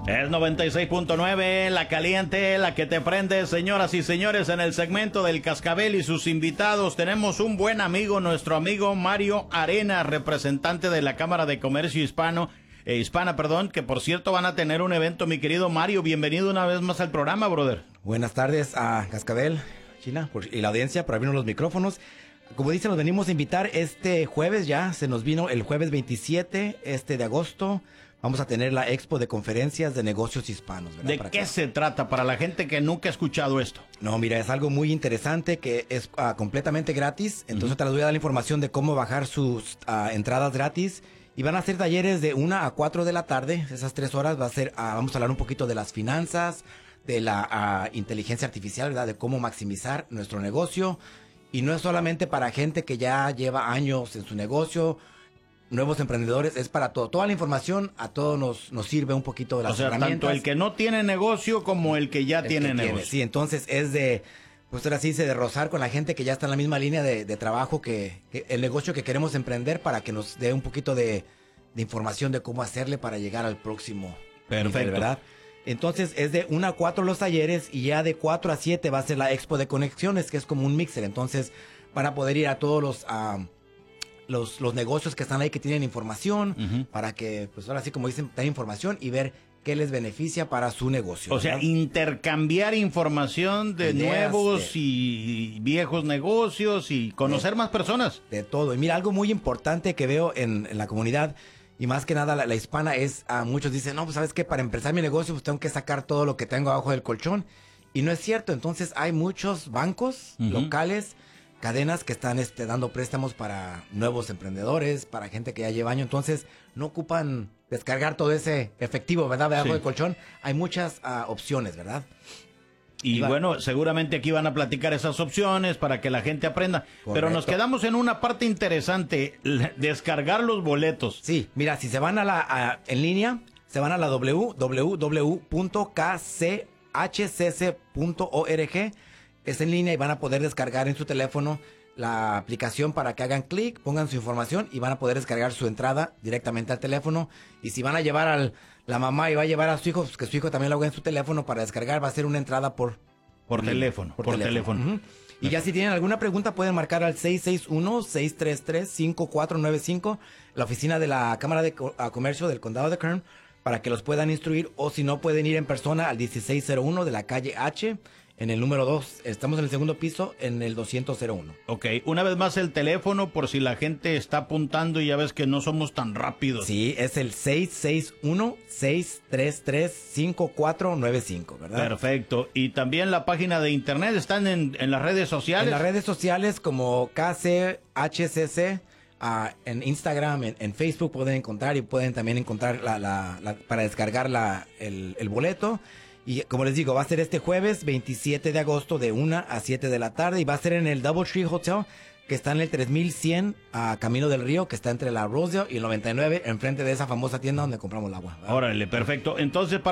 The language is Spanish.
Es 96.9, la caliente, la que te prende. Señoras y señores, en el segmento del Cascabel y sus invitados tenemos un buen amigo, nuestro amigo Mario Arena, representante de la Cámara de Comercio Hispana, que por cierto van a tener un evento. Mi querido Mario, bienvenido una vez más al programa, brother. Buenas tardes a Cascabel, China, y la audiencia por abrirnos los micrófonos. Como dicen, nos venimos a invitar este jueves, ya se nos vino el jueves 27 de agosto. Vamos a tener la expo de conferencias de negocios hispanos, ¿verdad? ¿De qué se trata para la gente que nunca ha escuchado esto? No, mira, es algo muy interesante que es completamente gratis. Entonces te les voy a dar la información de cómo bajar sus entradas gratis. Y van a ser talleres de 1 a 4 de la tarde. Esas 3 horas va a ser, vamos a hablar un poquito de las finanzas, de la inteligencia artificial, ¿verdad? De cómo maximizar nuestro negocio. Y no es solamente para gente que ya lleva años en su negocio, nuevos emprendedores, es para todo. Toda la información a todos nos sirve un poquito de las herramientas. Tanto el que no tiene negocio como el que ya tiene negocio. Sí, entonces es de, pues ahora sí, de rozar con la gente que ya está en la misma línea de trabajo que el negocio que queremos emprender, para que nos dé un poquito de información de cómo hacerle para llegar al próximo nivel, ¿verdad? Entonces es de 1 a 4 los talleres, y ya de 4 a 7 va a ser la expo de conexiones, que es como un mixer. Entonces van a poder ir a todos los negocios que están ahí, que tienen información, para que, pues ahora sí, como dicen, tener información y ver qué les beneficia para su negocio. O sea, intercambiar información de nuevos y viejos negocios y conocer más personas. De todo. Y mira, algo muy importante que veo en la comunidad, y más que nada la hispana, es, muchos dicen, no, pues sabes que para empezar mi negocio pues tengo que sacar todo lo que tengo abajo del colchón. Y no es cierto. Entonces hay muchos bancos locales, cadenas que están dando préstamos para nuevos emprendedores, para gente que ya lleva años. Entonces no ocupan descargar todo ese efectivo, ¿verdad? Debajo del colchón. Hay muchas opciones, ¿verdad? Y bueno, seguramente aquí van a platicar esas opciones para que la gente aprenda. Correcto. Pero nos quedamos en una parte interesante, descargar los boletos. Sí, mira, si se van en línea, se van a la www.kchcc.org. Es en línea y van a poder descargar en su teléfono la aplicación para que hagan clic, pongan su información y van a poder descargar su entrada directamente al teléfono. Y si van a llevar la mamá y va a llevar a su hijo, pues que su hijo también lo haga en su teléfono para descargar. Va a ser una entrada por teléfono. Y ya si tienen alguna pregunta pueden marcar al 661-633-5495, la oficina de la Cámara de Comercio del Condado de Kern, para que los puedan instruir, o si no pueden ir en persona al 1601 de la calle H, en el número 2, estamos en el segundo piso, en el 201. Ok, una vez más el teléfono por si la gente está apuntando y ya ves que no somos tan rápidos. Sí, es el 661-633-5495, ¿verdad? Perfecto. Y también la página de internet, ¿están en las redes sociales? En las redes sociales como KCHCC, en Instagram, en Facebook pueden encontrar, y pueden también encontrar para descargar el boleto. Y como les digo, va a ser este jueves 27 de agosto de 1 a 7 de la tarde, y va a ser en el Doubletree Hotel, que está en el 3100 a Camino del Río, que está entre la Rosedale y el 99, enfrente de esa famosa tienda donde compramos el agua, ¿verdad? Órale, perfecto. Entonces,